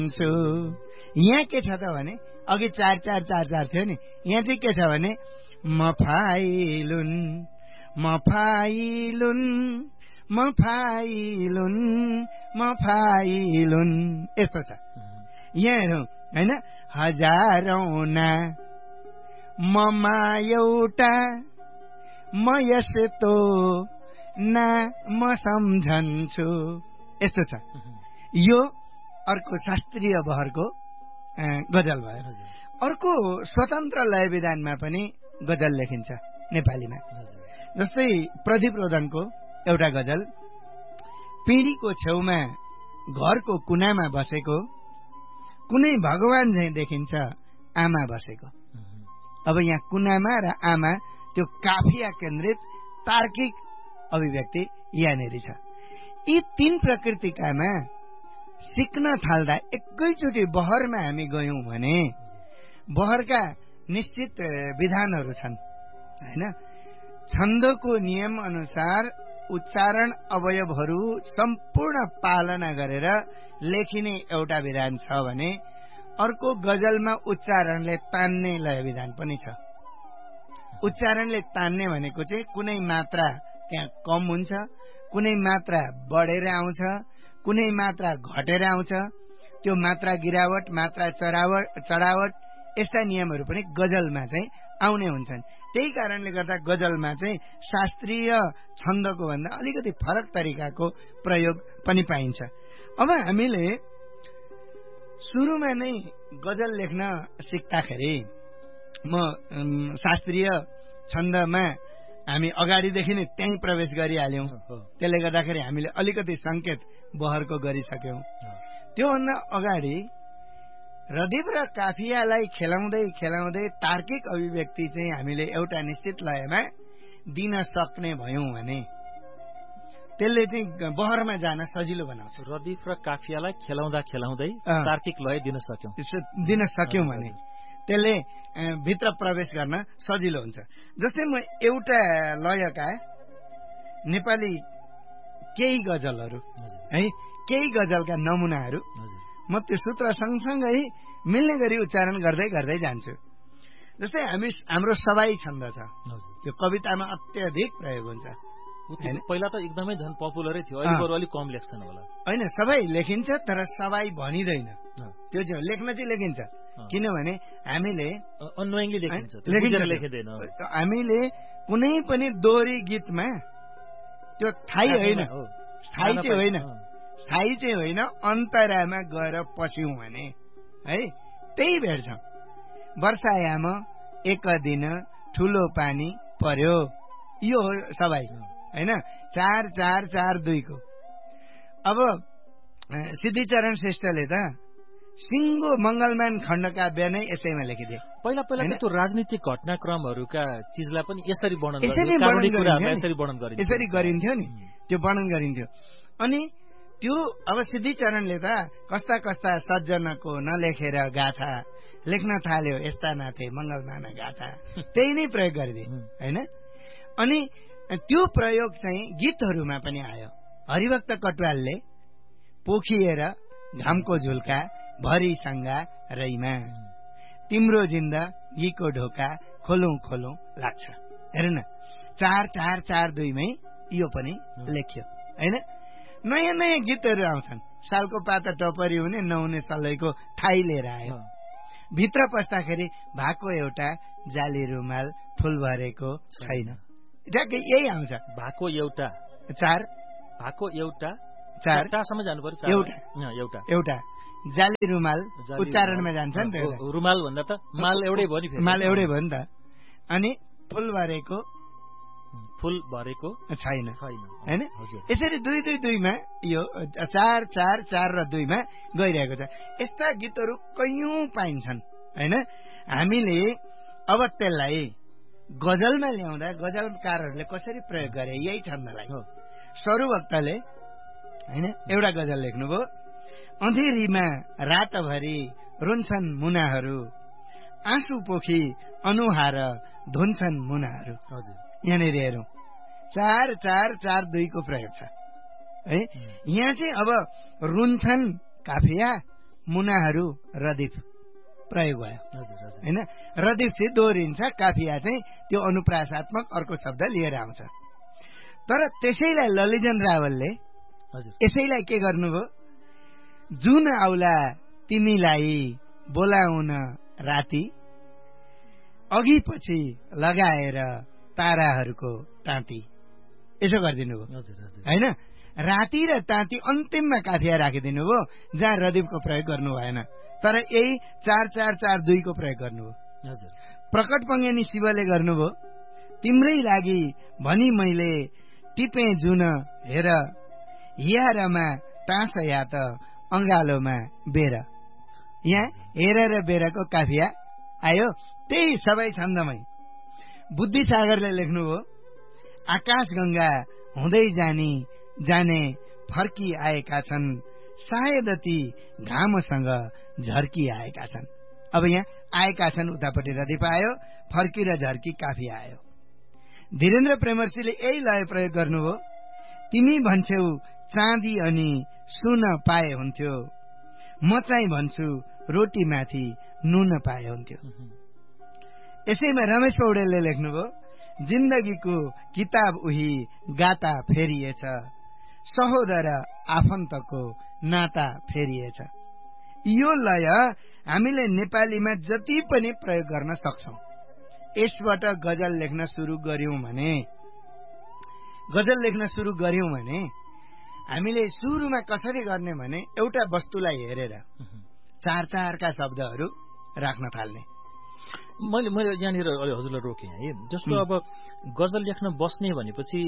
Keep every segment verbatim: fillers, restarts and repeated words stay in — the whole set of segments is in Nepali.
यहाँ के छ त भने अघि चार चार चार चार थियो नि, यहाँ चाहिँ के छ भने मफाइलुन मफाइलुन मफाइलुन मफाइलुन यस्तो छ। यहाँ हेरौँ होइन, हजारौना ममा एउटा म यस्तो ना म सम्झन्छु यस्तो छ। यो अर्को शास्त्रीय बहरको गजल भयो। अर्को स्वतन्त्र लय विधानमा पनि गजल लेखिन्छ नेपालीमा। जस्तै प्रदीप रोदनको एउटा गजल, पिँढीको छेउमा घरको कुनामा बसेको कुनै भगवान झैं देखिन्छ आमा बसेको। अब यहाँ कुनामा र आमा त्यो काफिया केन्द्रित तार्किक अभिव्यक्ति यहाँनिर छ। यी तीन प्रकृतिकामा सिक्न थाल्दा एकैचोटि बहरमा हामी गयौं भने बहरका निश्चित विधानहरू छन् हैन। छन्दको नियम अनुसार उच्चारण अवयवहरू सम्पूर्ण पालना गरेर लेखिने एउटा विधान छ भने अर्को गजलमा उच्चारणले तान्ने लय विधान पनि छ। उच्चारणले तान्ने भनेको चाहिँ कुनै मात्रा त्यहाँ कम हुन्छ, कुनै मात्रा बढेर आउँछ, कुनै मात्रा घटेर आउँछ। त्यो मात्रा गिरावट, मात्रा चढावट चढावट यस्ता नियमहरू पनि गजलमा चाहिँ आउने हुन्छन्। त्यही कारणले गर्दा गजलमा चाहिँ शास्त्रीय छन्दको भन्दा अलिकति फरक तरिकाको प्रयोग पनि पाइन्छ। अब हामीले सुरुमा नै गजल लेख्न सिक्दाखेरि म शास्त्रीय छन्दमा हामी अगाडिदेखि नै त्यही प्रवेश गरिहाल्यौं। त्यसले गर्दाखेरि हामीले अलिकति संकेत बहरको गरिसक्यौं। त्योभन्दा अगाडि रदीफ र काफियालाई खेलाउँदै खेलाउँदै तार्किक अभिव्यक्ति चाहिँ हामीले एउटा निश्चित लयमा दिन सक्ने भयौं भने त्यसले चाहिँ बहरमा जान सजिलो बनाउँछ। रदीफ र काफियालाई खेलाउँदा खेलाउँदै तार्किक लय दिन सक्यौं दिन सक्यौं भने त्यसले भित्र प्रवेश गर्न सजिलो हुन्छ। जस्तै म एउटा लयका नेपाली केही गजलहरू है, केही गजलका नमुनाहरू म त्यो सूत्र सँगसँगै मिल्ने गरी उच्चारण गर्दै गर्दै जान्छु। जस्तै हामी हाम्रो सबाई छन्द छ, त्यो कवितामा अत्यधिक प्रयोग हुन्छ। पहिला त एकदमै झन् पपुलरै थियो, अहिले बरु अलिक कम लेख्छन् होला। होइन, सबै लेखिन्छ तर सबाई भनिँदैन। त्यो चाहिँ लेख्न चाहिँ लेखिन्छ, किनभने हामीले अन्वयङ्गी लेखिन्छ, लेखिँदैन। हामीले कुनै पनि दोहोरी गीतमा त्यो थाहै होइन, स्थायी चाहिँ होइन, स्थायी चाहिँ होइन, अन्तरामा गएर पस्यौं भने है त्यही भेट्छ। वर्षायाम एक दिन ठुलो पानी पर्यो, यो हो सबाई होइन। चार चार चार दुईको अब सिद्धिचरण श्रेष्ठले त सिंगो मंगलमान खण्डकाव्य नै यसैमा लेखिदिए। पहिला पहिला त्यो राजनीतिक घटनाक्रमहरूका चिजलाई पनि यसरी वर्णन यसरी यसरी गरिन्थ्यो नि, त्यो वर्णन गरिन्थ्यो। अनि त्यो अब सिद्धिचरणले त कस्ता कस्ता सज्जनको नलेखेर गाथा लेख्न थाल्यो, यस्ता नाथे मंगलमान गाथा, त्यही नै प्रयोग गरिदिए होइन। अनि त्यो प्रयोग चाहिँ गीतहरूमा पनि आयो। हरिभक्त कटुवालले पोखिएर घामको झुल्का भरी सङ्गा रैमा तिम्रो जिन्दगीको ढोका खोलौं खोलौं लाग्छ। हेर न, चार चार चार दुईमै यो पनि लेख्यो होइन। नयाँ नयाँ गीतहरू आउँछन्, सालको पाता टपरी हुने नहुने सलैको थाई लिएर आयो। भित्र पस्दाखेरि भएको एउटा जाली रुमाल फुल भरेको छैन, ठ्याक्कै यही आउँछ। भएको एउटा चार भएको एउटा चार टासम्म जानु पर्यो। एउटा एउटा एउटा जाली रुमाल उच्चारणमा जान्छ नि त। रुमाल भन्दा त माल एउटै भयो नि, माल एउटै भयो नि त। अनि फुल भरेको फुल भरेको छैन छैन हैन। यसरी दुई दुई दुईमा यो चार चार चार र दुईमा गइरहेको छ। यस्ता गीतहरू कैयौं पाइन्छन् हैन। हामीले अब त्यसलाई गजलमा ल्याउँदा गजलकारहरूले कसरी प्रयोग गरे यही छन्दलाई। सरुभक्तले हैन एउटा गजल लेख्नुभयो, अँधेरीमा रातभरि रुन्छन् मुनाहरू, आँसु पोखी अनुहार धुन्छन् मुनाहरू। हजुर, यहाँनिर हेरौँ चार चार चार दुईको प्रयोग छ है। यहाँ चाहिँ अब रुन्छन् काफिया, मुनाहरू रदीफ प्रयोग भयो होइन। रदीफ चाहिँ दोहोरिन्छ, काफिया चाहिँ त्यो अनुप्रासात्मक अर्को शब्द लिएर आउँछ। तर त्यसैलाई ललितजन रावलले यसैलाई के गर्नुभयो, जुन आउला तिमीलाई बोलाउन राति, अघि पछि लगाएर ताराहरूको ताँती, यसो गरिदिनु भयो होइन। राति र ताँती अन्तिममा काफिया राखिदिनु भयो, जहाँ रदीफको प्रयोग गर्नु भएन। तर यही चार चार चार दुईको प्रयोग गर्नुभयो। प्रकट पङ्गेनी शिवले गर्नुभयो, तिम्रै लागि भनी मैले टिपे जुन हेर, यारमा टाँस या त अङ्गालोमा बेर। यहाँ हेर र बेरको काफिया आयो, त्यही सबै छन्दमै। बुद्धिसागरले लेख्नुभयो, आकाश गंगा हुँदै जानी जाने फर्की आएका छन्, सायद ती घामसँग झर्की आएका छन्। अब यहाँ आएका छन् उतापट्टि रदीफ आयो, फर्की र झर्की काफिया आयो। धीरेन्द्र प्रेमर्सीले यही लय प्रयोग गर्नुभयो, तिमी भन्छौ चाँदी अनि सुन पाए हुन्थ्यो, म चाहिँ भन्छु रोटी माथि नुन पाए हुन्थ्यो। यसैमा रमेश पौडेलले लेख्नुभयो, जिन्दगीको किताब उही गाता फेरिएछ, सहोदर आफन्तको नाता फेरिएछ। यो लय हामीले नेपालीमा जति पनि प्रयोग गर्न सक्छौं। यसबाट गजल लेख्न सुरु गर्यौं भने गजल लेख्न सुरु गर्यौं भने हामीले सुरुमा कसरी गर्ने भने एउटा वस्तुलाई हेरेर चार चारका शब्दहरू राख्न थाल्ने। मैले मैले यहाँनिर हजुरलाई रोकेँ है। जस्तो अब गजल लेख्न बस्ने भनेपछि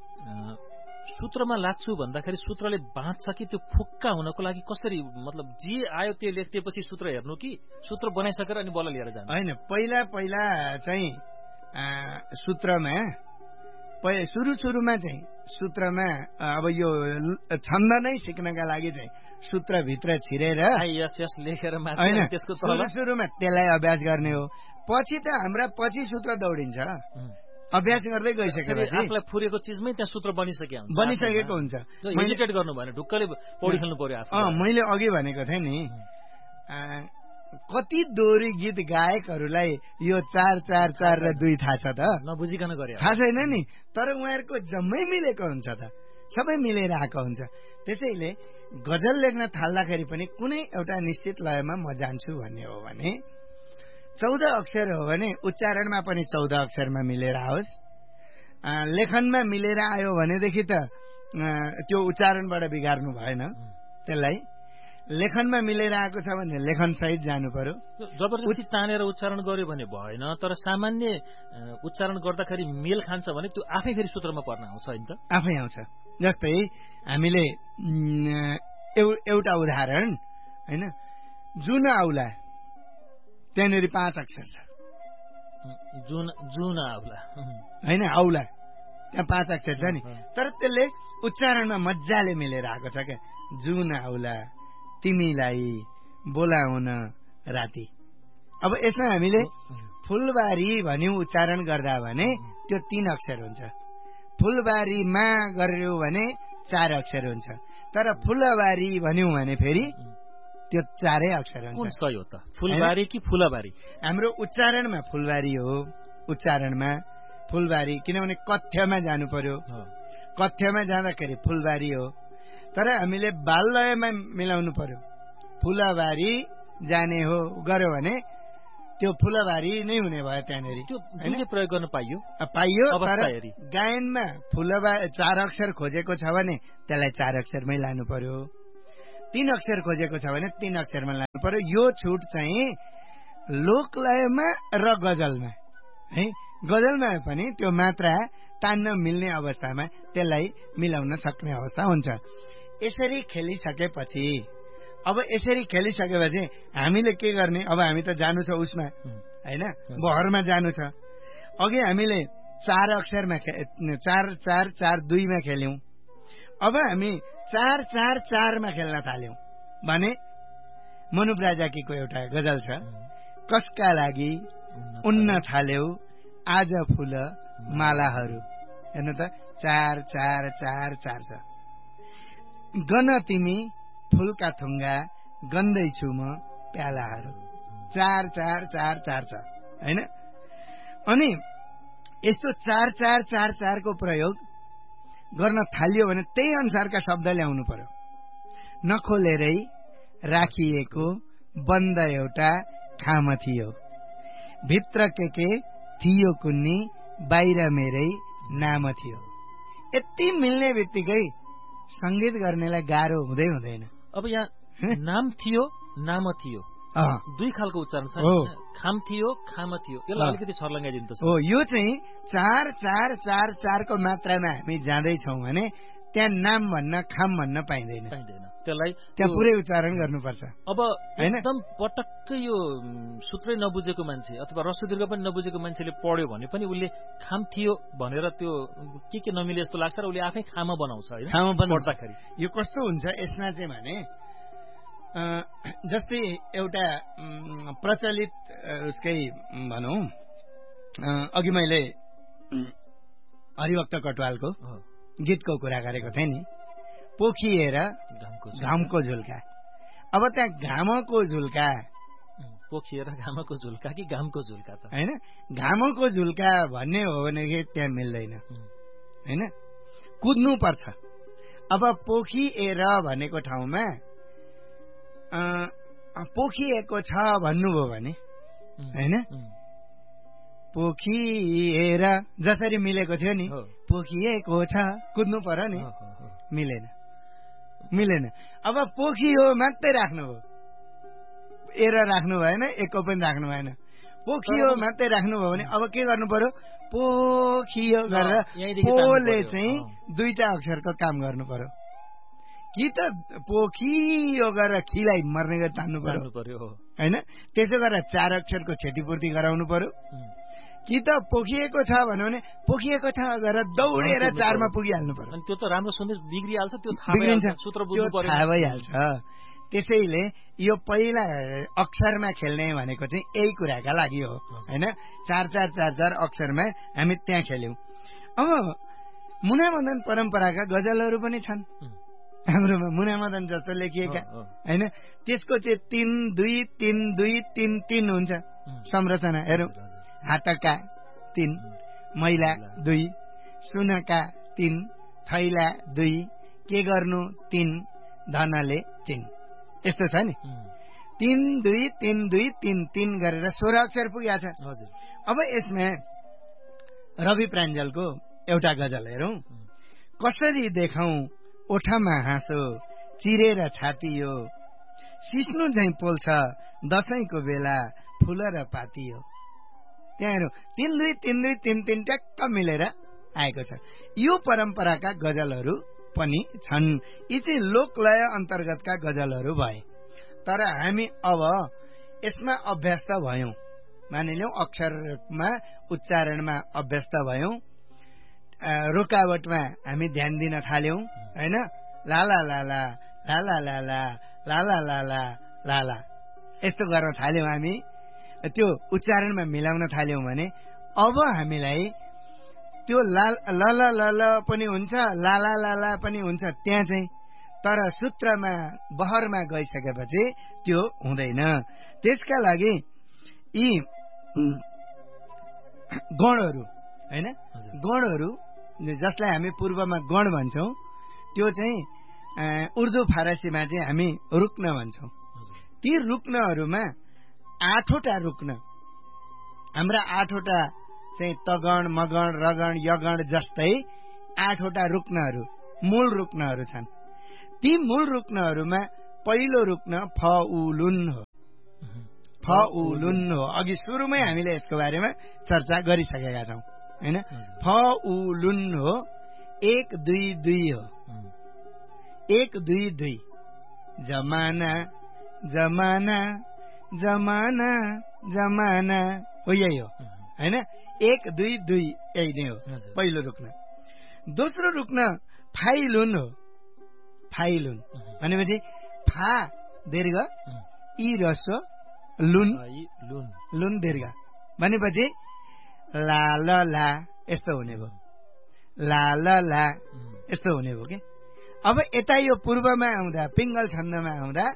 सूत्रमा लाग्छु भन्दाखेरि सूत्रले बाँच्छ कि त्यो फुक्का हुनको लागि कसरी, मतलब जे आयो त्यो लेख्दिएपछि सूत्र हेर्नु कि सूत्र बनाइसकेर अनि बल्ल लिएर जानु? होइन, पहिला पहिला चाहिँ सूत्रमा सुरु सुरुमा चाहिँ सूत्रमा अब यो छन्द नै सिक्नका लागि चाहिँ सूत्रभित्र छिरेर यस यस लेखेर मात्र त्यसको सुरु सुरुमा त्यसलाई अभ्यास गर्ने हो। पछि त हाम्रा पछि सूत्र दौडिन्छ। अभ्यास गर्दै गइसकेपछि आफूलाई फुरेको चिजमै त्यहाँ सूत्र बनिसकेको हुन्छ बनिसकेको हुन्छ मेडिटेट गर्नु भएन, ढुक्कले पौडी खेल्नु पर्यो आफू। मैले अघि भनेको थिएँ नि, कति दोहोरी गीत गायकहरूलाई यो चार चार चार र दुई थाहा छ त? नबुझिकन गरे थाहा छैन नि, तर उहाँहरूको जम्मै मिलेको हुन्छ त, सबै मिलेर आएको हुन्छ। त्यसैले गजल लेख्न थाल्दाखेरि पनि कुनै एउटा निश्चित लयमा म जान्छु भन्ने हो भने चौध अक्षर हो भने उच्चारणमा पनि चौध अक्षरमा मिलेर आओस्। लेखनमा मिलेर आयो भनेदेखि त त्यो उच्चारणबाट बिगार्नु भएन। त्यसलाई लेखनमा मिलेर आएको छ भने लेखन सहित जानु पर्यो। जबरजस्ती तानेर उच्चारण गर्यो भने भएन, तर सामान्य उच्चारण गर्दाखेरि मेल खान्छ भने त्यो आफै फेरि सूत्रमा पर्न आउँछ नि त, आफै आउँछ। जस्तै हामीले एउटा उदाहरण होइन, जुन आउला त्यहाँनिर पाँच अक्षर छ, जुन जुन आउला होइन आउला त्यहाँ पाँच अक्षर छ नि, तर त्यसले उच्चारणमा मजाले मिलेर आएको छ क्या। जुन आउला तिमीलाई बोलाउन राति। अब यसमा हामीले फुलबारी भन्यौं उच्चारण गर्दा भने त्यो तीन अक्षर हुन्छ, फुलबारीमा गर्यौं भने चार अक्षर हुन्छ, तर फुलबारी भन्यौं भने फेरि त्यो चारै अक्षर हुन्छ। कुन सही हो त, फुलबारी कि फुलबारी? हाम्रो उच्चारणमा फुलबारी हो, उच्चारणमा फुलबारी, किनभने कथ्यमा जानु पर्यो, कथ्यमा जाँदाखेरि फुलबारी हो। तर हामीले बालयमा मिलाउनु पर्यो, फुलबारी जाने हो गर्यो भने त्यो फुलबारी नै हुने भयो। त्यहाँनिर त्यो दुईले प्रयोग गर्न पाइयो पाइयो तर गायनमा फुलबारी चार अक्षर खोजेको छ भने त्यसलाई चार अक्षरमै लानु पर्यो, तीन अक्षर खोजेको छ भने तीन अक्षरमा लानु पर्यो। यो छुट चाहिँ लोकलयमा र गजलमा है, गजलमा पनि त्यो मात्रा तान्न मिल्ने अवस्थामा त्यसलाई मिलाउन सक्ने अवस्था हुन्छ। यसरी खेलिसकेपछि अब यसरी खेलिसकेपछि हामीले के गर्ने? अब हामी त जानु छ उसमा होइन, बहरमा जानु छ। अघि हामीले चार अक्षरमा चार चार चार दुईमा खेल्यौं, अब हामी चार चार चारमा खेल्न थाल्यौं भने मनुप राजाकीको एउटा गजल छ, कसका लागि उन्न थाल्यौ आज फूल मालाहरू। हेर्नु त, चार चार चार चार छ। गन तिमी फूलका थुङ्गा गन्दैछु म प्यालाहरू। चार चार चार चार छ हैन। अनि यस्तो चार चार चार चारको प्रयोग गर्न थालियो भने त्यही अनुसारका शब्द ल्याउनु पर्यो। नखोलेरै राखिएको बन्द एउटा खाम थियो, भित्र के के थियो कुन्नी बाहिर मेरै नाम थियो। यति मिल्ने बित्तिकै संगीत गर्नेलाई गाह्रो हुँदै हुँदैन। अब यहाँ नाम थियो नाम थियो दुई खालको उच्चारण छ। खाम थियो खाम थियो, यसलाई अलिकति छर्लङ्गाइदिनु त। हो, यो चाहिँ चार चार चार चारको मात्रामा हामी जाँदैछौँ भने त्यहाँ नाम भन्न खाम भन्न पाइँदैन पाइँदैन त्यसलाई त्यहाँ पुरै उच्चारण गर्नुपर्छ। अब एकदम पटक्कै यो सूत्रै नबुझेको मान्छे अथवा रसुदीर्घ पनि नबुझेको मान्छेले पढ्यो भने पनि उसले खाम थियो भनेर त्यो के के नमिले जस्तो लाग्छ र उसले आफै खाम बनाउँछ हैन। खाम पढ्दाखेरि यो कस्तो हुन्छ यसमा चाहिँ भने जस्तै एउटा प्रचलित उसकै भनौँ अघि मैले हरिभक्त कटुवालको गीतको कुरा गरेको थिएँ नि, पोखिएर घामको झुल्का। अब त्यहाँ घामको झुल्का, पोखिएर घामको झुल्का कि घामको झुल्का त हैन। घामको झुल्का भन्ने हो भने त्यहाँ मिल्दैन हैन, कुद्नु पर्छ। अब पोखिएर भनेको ठाउँमा पोखिएको छ भन्नुभयो भने हैन, पोखिएर जसरी मिलेको थियो नि पोखिएको छ कुद्नु पर्यो नि, मिलेन मिलेन। अब पोखियो मात्रै राख्नु हो, एर राख्नु भएन, एको पनि राख्नु भएन, पोखियो मात्रै राख्नुभयो भने अब के गर्नु पर्यो, पोखियो गरेर पोले चाहिँ दुईटा अक्षरको काम गर्नु पर्यो। कि त पोखियो गरेर खिलाई मर्ने गरी तान्नु पर्यो हैन, त्यसो गरेर चार अक्षरको क्षतिपूर्ति गराउनु पर्यो। कि त पोखिएको छ भन्यो भने पोखिएको छ गरेर दौडेर चारमा पुगिहाल्नु पर्यो। त्यो त राम्रो सन्देश बिग्रिहाल्छ, त्यो बिग्रिन्छ, सूत्र बुझ्नु पर्यो, थाहा भइहाल्छ। त्यसैले यो पहिला अक्षरमा खेल्ने भनेको चाहिँ यही कुराका लागि हो हैन। चार चार चार चार अक्षरमा हामी त्यहाँ खेल्यौं। अब मुनामदन परम्पराका गजलहरू पनि छन् हाम्रोमा, मुनामदन जस्तो लेखिएका हैन। त्यसको चाहिँ तीन दुई तीन दुई तीन तीन हुन्छ संरचना। हेरौँ, हातका तीन, मैला दुई, सुनका तीन, थैला दुई, के गर्नु तीन, धनले तीन, यस्तो छ नि। तीन दुई तीन दुई तीन तीन गरेर सोह्र अक्षर पुगेको छ। अब यसमा रवि प्राञ्जलको एउटा गजल हेरौँ। कसरी देखाउँ ओठमा हाँसो चिरेर छातियो, सिस्नु झैं पोल्छ दशैंको बेला फुल र पातियो। त्यहाँ हेरौँ, तीन दुई तीन दुई तीन तीन ट्याक्क मिलेर आएको छ। यो परम्पराका गजलहरू पनि छन्। यी चाहिँ लोकलय अन्तर्गतका गजलहरू भए। तर हामी अब यसमा अभ्यस्त भयौं, मानिलियौं अक्षरमा उच्चारणमा अभ्यस्त भयौं, रोकावटमा हामी ध्यान दिन थाल्यौं हैन। लाला लाला लाला लाला लाला लाला लाला यस्तो गर्न थाल्यौं हामी, त्यो उच्चारणमा मिलाउन थाल्यौं भने अब हामीलाई त्यो लाल लल लल पनि हुन्छ, लाला लाला पनि हुन्छ त्यहाँ चाहिँ। तर सूत्रमा बहरमा गइसकेपछि त्यो हुँदैन। त्यसका लागि यी गणहरू हैन, गणहरू जसलाई हामी पूर्वमा गण भन्छौं, त्यो चाहिँ उर्दू फारसीमा चाहिँ हामी रुक्न भन्छौं। ती रुक्नहरूमा आठवटा रुक्न, हाम्रा आठवटा चाहिँ तगण मगण रगण यगण जस्तै आठवटा रुक्नहरू मूल रुक्नहरू छन्। ती मूल रुक्नहरूमा पहिलो रुक्न फउलुन हो। फउलुन हो, अघि सुरुमै हामीले यसको बारेमा चर्चा गरिसकेका छौं हैन। फउलुन हो, एक दुई दुई हो, एक दुई दुई, जमाना जमाना जमाना जमाना हो, यही हो हैन। एक दुई दुई यही नै हो पहिलो रुक्न। दोस्रो रुक्न फाइलुन हो। फाइलुन भनेपछि फा दीर्घ ई रस्व लुन लुन दीर्घ भनेपछि ला ल ला यस्तो हुने भयो, ला ल ला यस्तो हुने भयो के। अब यता यो पूर्वमा आउँदा, पिङ्गल छन्दमा आउँदा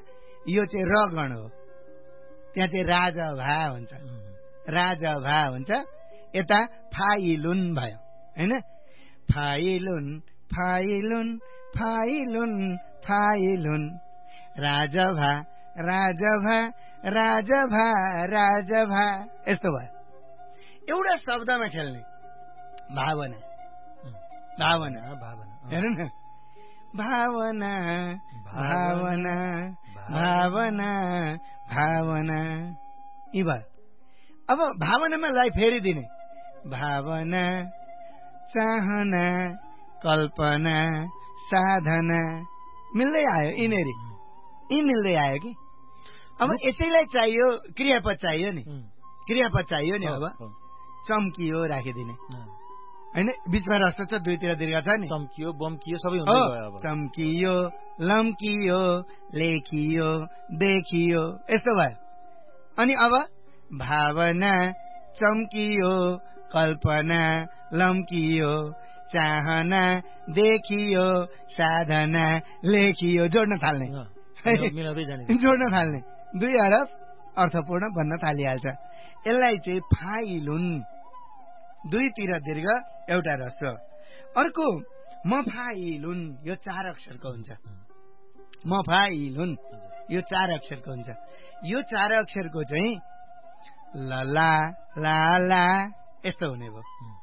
यो चाहिँ र गण हो, त्यहाँ चाहिँ राजभा हुन्छ, राजभा हुन्छ। यता फाइलुन भयो हैन, फाइलुन फाइलुन फाइलुन फाइलुन, राजभा राजभा राजभा राजभा, यस्तो भयो। एउटा शब्दमा खेल्ने भावना भावना भावना हेर्नु न, भावना भावना भावना भावना यी भयो। अब भावनामा लाई फेरिदिने, भावना चाहना कल्पना साधना, मिल्दै आयो यिनीहरू, यी मिल्दै आयो कि। अब यसैलाई चाहियो क्रियापद चाहियो नि, क्रियापद चाहियो नि। अब चम्कियो राखिदिने हैन, बिचमा रस्ता छ, दुईतिर दीर्घ छ नि, चम्कियो बम्कियो सबै हुँदै गयो। अब चम्कियो लम्कियो लेखियो देखियो यस्तो भयो। अनि अब भावना चम्कियो कल्पना लम्कियो चाहना देखियो साधना लेखियो, जोड्न थाल्ने, जोड्न थाल्ने, दुई अरब अर्थपूर्ण भन्न थालिहाल्छ। यसलाई चाहिँ फाइलुन, दुईतिर दीर्घ एउटा ह्रस्व। अर्को मफाइलुन, यो चार अक्षरको हुन्छ, मफाइलुन यो चार अक्षरको हुन्छ। यो चार अक्षरको चाहिँ लला लाला यस्तो हुने भयो।